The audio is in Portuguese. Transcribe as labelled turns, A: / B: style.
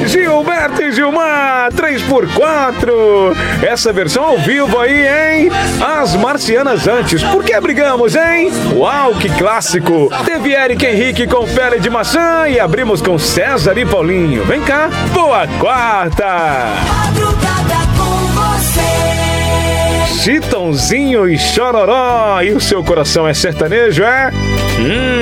A: Gilberto e Gilmar, 3x4. Essa versão ao vivo aí, hein? As Marcianas antes. Por que brigamos, hein? Uau, que clássico. Teve Eric Henrique com Pele de Maçã e abrimos com César e Paulinho. Vem cá, boa quarta.
B: Madrugada com você.
A: Chitãozinho e Chororó. E o seu coração é sertanejo, é?